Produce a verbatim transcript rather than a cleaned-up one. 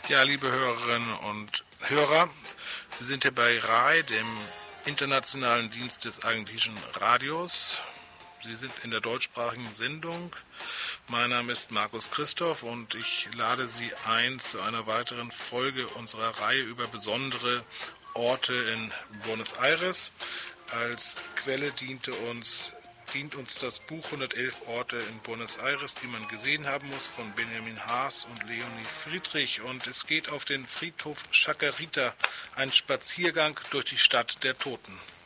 Ja, liebe Hörerinnen und Hörer, Sie sind hier bei R A I, dem internationalen Dienst des Argentinischen Radios. Sie sind in der deutschsprachigen Sendung. Mein Name ist Markus Christoph und ich lade Sie ein zu einer weiteren Folge unserer Reihe über besondere Orte in Buenos Aires. Als Quelle diente uns, dient uns das Buch hundertelf Orte in Buenos Aires, die man gesehen haben muss, von Benjamin Haas und Leonie Friedrich. Und es geht auf den Friedhof Chacarita, ein Spaziergang durch die Stadt der Toten.